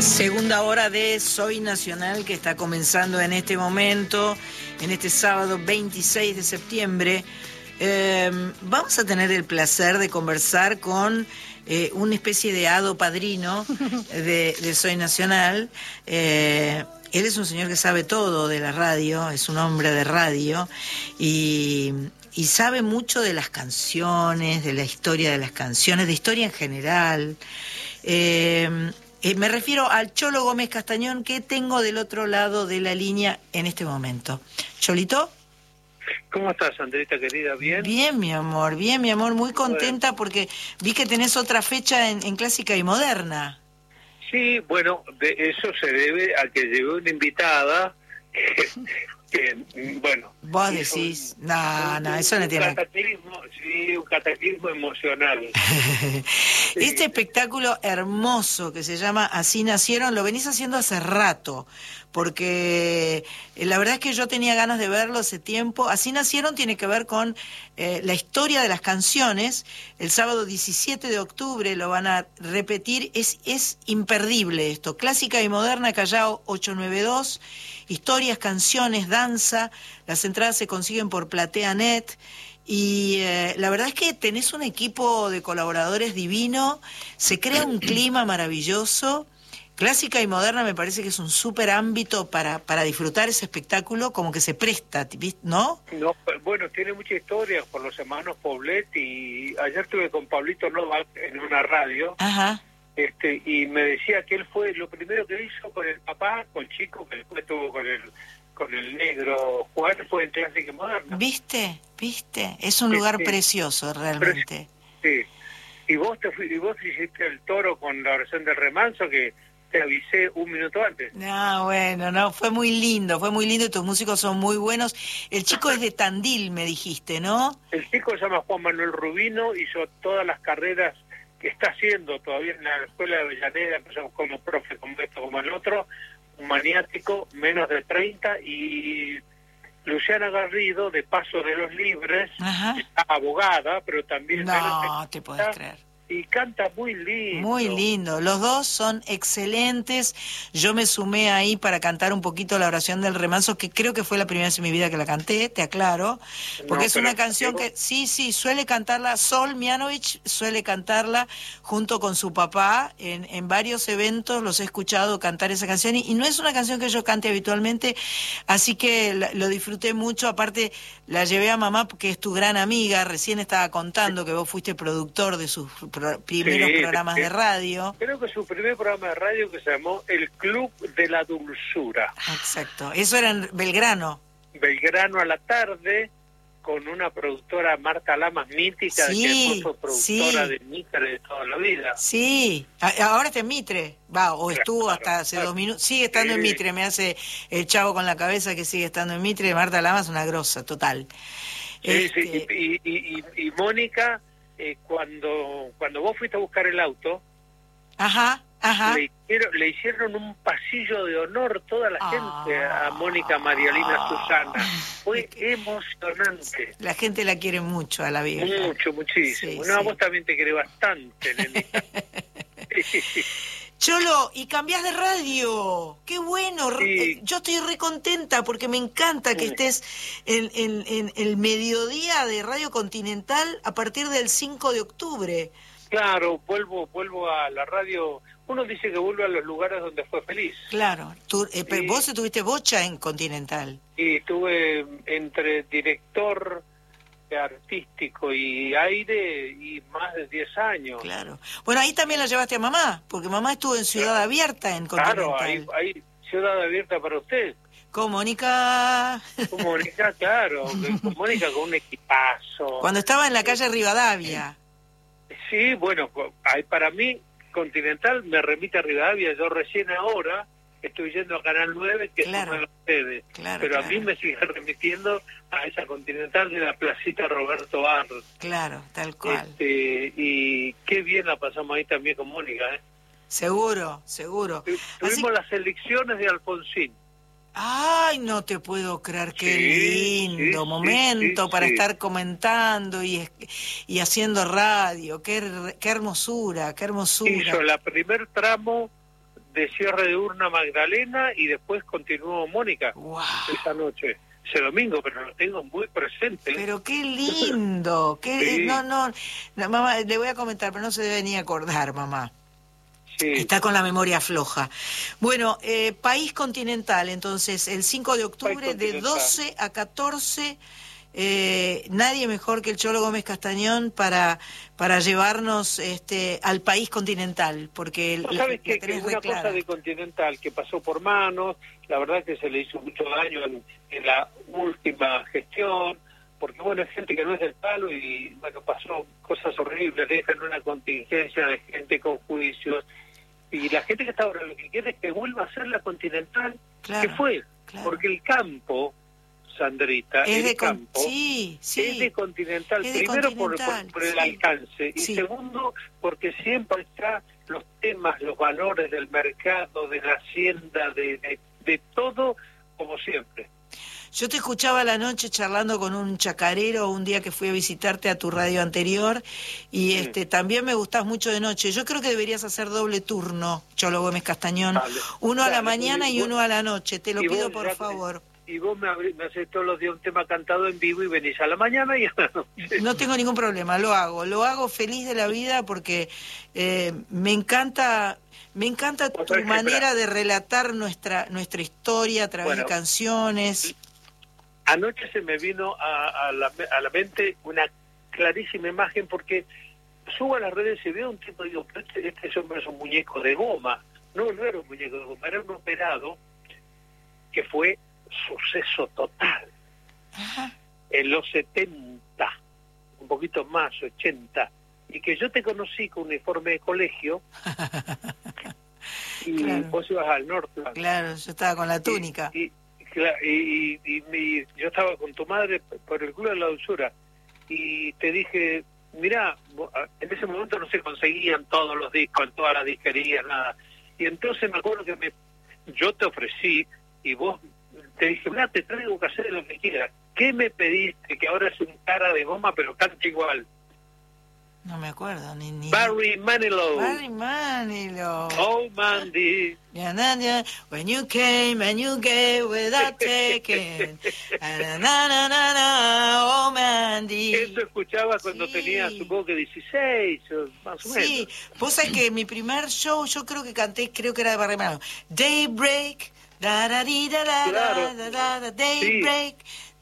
Segunda hora de Soy Nacional, que está comenzando en este momento, en este sábado 26 de septiembre. Vamos a tener el placer de conversar con una especie de hado padrino de Soy Nacional. Él es un señor que sabe todo de la radio, es un hombre de radio y sabe mucho de las canciones, de la historia de las canciones, de historia en general. Me refiero al Cholo Gómez Castañón, que tengo del otro lado de la línea en este momento. Cholito. ¿Cómo estás, Andrita, querida? ¿Bien? Bien, mi amor, muy contenta porque vi que tenés otra fecha en Clásica y Moderna. Sí, bueno, de eso se debe a que llegó una invitada que bueno... Vos decís, no, eso no tiene... Un cataclismo emocional. Este espectáculo hermoso que se llama Así Nacieron, lo venís haciendo hace rato, porque la verdad es que yo tenía ganas de verlo hace tiempo. Así Nacieron tiene que ver con la historia de las canciones. El sábado 17 de octubre lo van a repetir, es imperdible esto. Clásica y Moderna, Callao 892, historias, canciones, danza. Las entradas se consiguen por PlateaNet. Y la verdad es que tenés un equipo de colaboradores divino, se crea un clima maravilloso. Clásica y Moderna me parece que es un súper ámbito para disfrutar ese espectáculo, como que se presta, ¿no? No, bueno, tiene mucha historia por los hermanos Poblet, y ayer estuve con Pablito Novak en una radio. Ajá. Y me decía que él fue lo primero que hizo con el papá, con Chico, que después estuvo con el negro Juan, fue en Clásica y Moderna. ¿Viste? Es un lugar precioso, realmente. Sí. Y vos hiciste el toro con la oración del remanso, que te avisé un minuto antes. Fue muy lindo, y tus músicos son muy buenos. El chico es de Tandil, me dijiste, ¿no? El chico se llama Juan Manuel Rubino, hizo todas las carreras que está haciendo todavía en la Escuela de Avellaneda, empezó como profe, como esto, como el otro, un maniático, menos de 30, y Luciana Garrido, de Paso de los Libres, abogada, pero también... No, te podés creer. Y canta muy lindo. Muy lindo, los dos son excelentes. Yo me sumé ahí para cantar un poquito la oración del remanso, que creo que fue la primera vez en mi vida que la canté, te aclaro, porque es una canción que, sí, suele cantarla, Sol Mianovich suele cantarla junto con su papá, en varios eventos los he escuchado cantar esa canción, y no es una canción que yo cante habitualmente, así que lo disfruté mucho. Aparte la llevé a mamá, que es tu gran amiga, recién estaba contando que vos fuiste productor de sus primeros programas de radio. Creo que su primer programa de radio, que se llamó El Club de la Dulzura. Exacto, eso era en Belgrano. Belgrano a la tarde, con una productora, Marta Lamas, mítica, que después fue productora de Mitre de toda la vida. Sí, ahora está en Mitre, estuvo hasta hace 2 minutos, sigue estando en Mitre, me hace el chavo con la cabeza que sigue estando en Mitre. Marta Lamas, una grosa, total. Y Mónica... Cuando vos fuiste a buscar el auto, le hicieron un pasillo de honor toda la gente a Mónica Marialina Susana. Fue emocionante. La gente la quiere mucho a la vieja. Muchísimo. Vos también te querés bastante, nenita. Cholo, y cambiás de radio. ¡Qué bueno! Sí. Yo estoy re contenta porque me encanta que estés en el mediodía de Radio Continental a partir del 5 de octubre. Claro, vuelvo a la radio. Uno dice que vuelve a los lugares donde fue feliz. Claro. Pero vos estuviste bocha en Continental. Y estuve entre director artístico y aire y más de 10 años. Claro. Bueno, ahí también la llevaste a mamá, porque mamá estuvo en Ciudad Abierta en Continental. Claro, ahí Ciudad Abierta para usted. Con Mónica. Con Mónica, claro. Con Mónica con un equipazo. Cuando estaba en la calle Rivadavia. Sí, bueno, para mí Continental me remite a Rivadavia. Yo recién ahora estoy yendo a Canal 9, que es una de ustedes. Pero a mí me sigue remitiendo a esa Continental de la placita Roberto Arlt. Claro, tal cual. Y qué bien la pasamos ahí también con Mónica, ¿eh? Seguro. Tuvimos las elecciones de Alfonsín. Ay, no te puedo creer, qué lindo momento para estar comentando y haciendo radio, qué hermosura. Hizo la primer tramo de cierre de urna Magdalena y después continuó Mónica esa noche. Ese domingo, pero lo tengo muy presente. Pero qué lindo, Sí. No, mamá, le voy a comentar, pero no se debe ni acordar, mamá. Sí. Está con la memoria floja. Bueno, país continental, entonces, el 5 de octubre de 12 a 14, nadie mejor que el Cholo Gómez Castañón para llevarnos al país continental, porque ¿No sabes que una cosa de Continental que pasó por manos, la verdad que se le hizo mucho daño en la última gestión, porque bueno, es gente que no es del palo y bueno, pasó cosas horribles, dejan una contingencia de gente con juicios, y la gente que está ahora lo que quiere es que vuelva a ser la Continental, que fue, porque el campo, Sandrita, el campo es de Continental, primero por el alcance, y segundo porque siempre está los temas, los valores del mercado, de la hacienda, de todo, como siempre. Yo te escuchaba a la noche charlando con un chacarero un día que fui a visitarte a tu radio anterior y también me gustás mucho de noche. Yo creo que deberías hacer doble turno, Cholo Gómez Castañón. Uno a la mañana y uno a la noche. Te lo pido por favor. Y vos me haces todos los días un tema cantado en vivo y venís a la mañana y a la noche. No tengo ningún problema, lo hago feliz de la vida porque me encanta tu manera de relatar nuestra historia a través de canciones. Anoche se me vino a la mente una clarísima imagen porque subo a las redes y veo un tipo y digo, pero este hombre es un muñeco de goma. No era un muñeco de goma, era un operado que fue suceso total. Ajá. En los 70, un poquito más, 80, y que yo te conocí con uniforme de colegio y vos ibas al norte. Claro, yo estaba con la túnica. Y yo estaba con tu madre por el Club de la Dulzura y te dije, mirá, en ese momento no se conseguían todos los discos en todas las disquerías, nada, y entonces me acuerdo que yo te ofrecí y vos te dije, mirá, te traigo que hacer lo que quieras. ¿Qué me pediste? Que ahora es un cara de goma pero canta igual. No me acuerdo, ni... Barry Manilow. Oh, Mandy. When you came and you gave without taking. Oh, Mandy. Eso escuchaba cuando tenía, supongo que 16, más o menos. Sí, vos sabés que mi primer show, yo creo que era de Barry Manilow. Daybreak, Daybreak,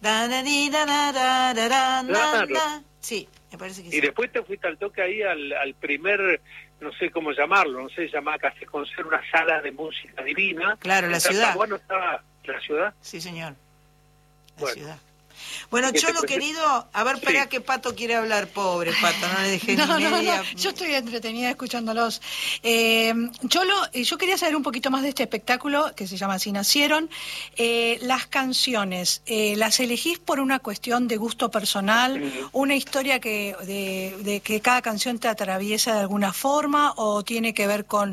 Sí. Me parece que y después te fuiste al toque ahí al primer, no sé cómo llamarlo, no sé, se llamaba Café Concert, una sala de música divina. Claro, la ciudad. Bueno, estaba la ciudad. Sí, señor. La ciudad. Bueno, Cholo, querido, a ver, para qué Pato quiere hablar, pobre Pato, no le dejé ni media... No, yo estoy entretenida escuchándolos. Cholo, yo quería saber un poquito más de este espectáculo que se llama Así Nacieron. Las canciones, ¿las elegís por una cuestión de gusto personal? ¿Una historia de que cada canción te atraviesa de alguna forma o tiene que ver con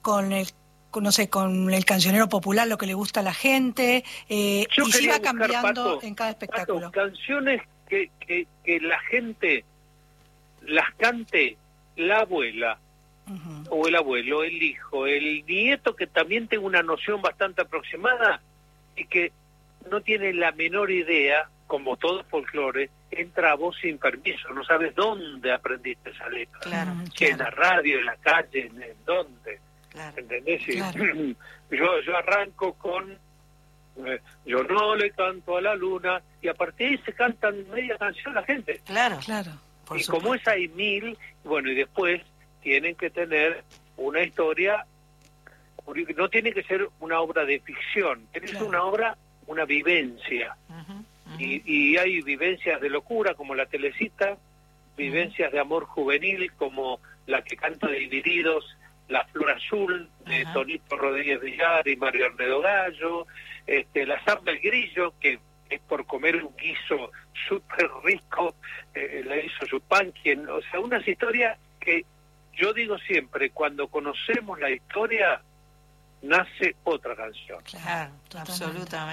el cancionero popular, lo que le gusta a la gente, y si va cambiando, Pato, en cada espectáculo? Pato, canciones que la gente las cante la abuela, o el abuelo, el hijo, el nieto, que también tenga una noción bastante aproximada y que no tiene la menor idea, como todo folclore, entra a vos sin permiso, no sabes dónde aprendiste esa letra. Claro, en la radio, en la calle, en dónde. Claro. ¿Entendés? Claro. Yo arranco con yo no le canto a la luna, y a partir de ahí se cantan media canción la gente. Claro. Y como es hay 1000, bueno, y después tienen que tener una historia, no tiene que ser una obra de ficción, tiene que ser una obra, una vivencia. Y hay vivencias de locura como la Telecita, vivencias de amor juvenil como la que canta de Divididos, La Flor Azul, de Tonito Rodríguez Villar y Mario Arnedo Gallo, la Zamba El Grillo, que es por comer un guiso súper rico, la hizo Yupanqui, o sea, unas historias que yo digo siempre, cuando conocemos la historia, nace otra canción. Claro, absolutamente.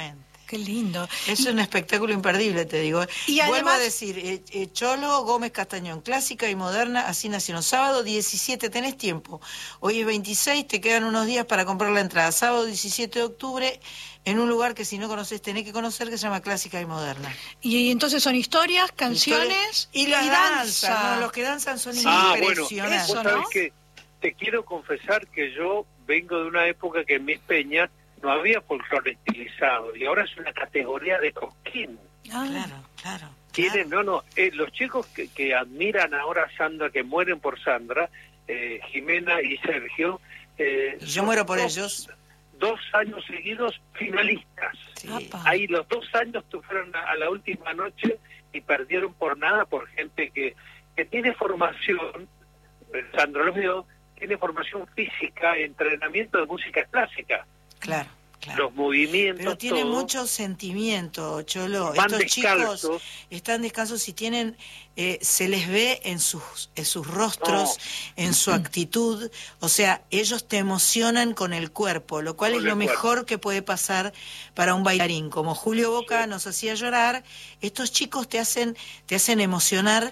Qué lindo. Es un espectáculo imperdible, te digo. Y Vuelvo además, a decir, Cholo, Gómez Castañón, clásica y moderna, así nacieron. Sábado 17, tenés tiempo. Hoy es 26, te quedan unos días para comprar la entrada. Sábado 17 de octubre, en un lugar que si no conoces tenés que conocer, que se llama Clásica y Moderna. y entonces son historias, canciones y la danza. danza. No, los que danzan son Bueno, impresionantes. vos sabés que te quiero confesar que yo vengo de una época que en mis peñas no había folclore estilizado y ahora es una categoría de cosquín. Claro. Tienen, los chicos que admiran ahora a Sandra, que mueren por Sandra, Jimena y Sergio, Yo muero por ellos. 2 años seguidos finalistas. Sí. Ahí los 2 años fueron a la última noche y perdieron por nada por gente que tiene formación, Sandra los vio, tiene formación física, entrenamiento de música clásica. Claro. Los movimientos. Pero tiene todo. mucho sentimiento, Cholo. Van Estos descalzos. chicos están descalzos y tienen, se les ve en sus rostros, en su actitud. O sea, ellos te emocionan con el cuerpo, lo cual es lo mejor que puede pasar para un bailarín. Como Julio Boca nos hacía llorar, estos chicos te hacen emocionar.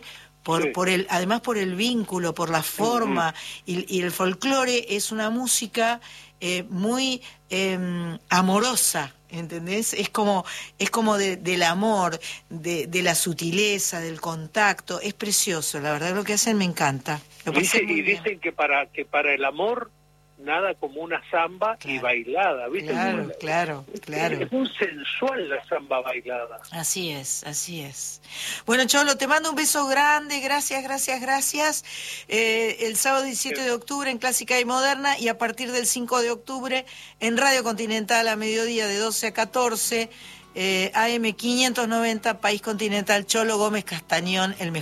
Además por el vínculo, por la forma, y el folclore es una música muy amorosa, ¿entendés? Es como del amor, de la sutileza, del contacto. Es precioso, la verdad lo que hacen me encanta. Dicen que para el amor nada como una samba y bailada, ¿viste? Claro. Es muy sensual la samba bailada. Así es. Bueno, Cholo, te mando un beso grande, gracias. El sábado 17 de octubre en Clásica y Moderna y a partir del 5 de octubre en Radio Continental a mediodía de 12 a 14, AM 590, País Continental, Cholo Gómez Castañón, el mejor.